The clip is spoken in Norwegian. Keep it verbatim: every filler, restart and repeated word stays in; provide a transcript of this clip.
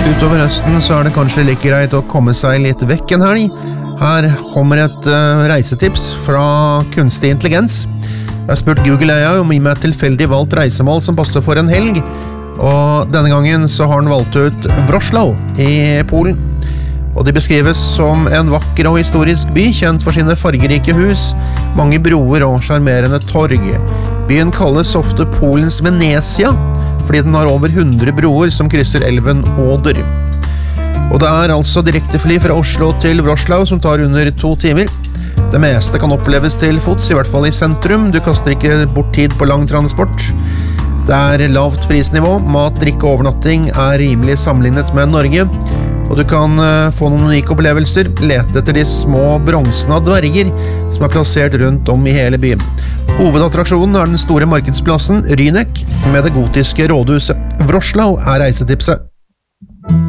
utover høsten så er det kanskje like greit å komme seg litt vekk en helg. Her kommer et uh, reisetips fra kunstig intelligens. Jeg har spurt Google A I om å gi meg et tilfeldig valgt reisemål som passer for en helg, og denne gangen så har den valgt ut Wrocław i Polen. Og de beskrives som en vakker og historisk by, kjent for sine fargerike hus, mange broer og charmerende torg. Byen kalles ofte Polens Venezia, fordi den har over hundre broer som krysser elven Oder. Og det er altså direktefly fra Oslo til Wrocław som tar under to timer. Det meste kan oppleves til fots, i hvert fall i sentrum. Du kaster ikke bort tid på lang transport. Det er lavt prisnivå, mat, drikke og overnatting er rimelig sammenlignet med Norge. Og du kan uh, få noen unike opplevelser, lete etter de små bronzene av dverger som er plassert rundt om i hele byen. Hovedattraksjonen er den store markedsplassen Rynek med det gotiske rådhuset. Wrocław er reisetipset.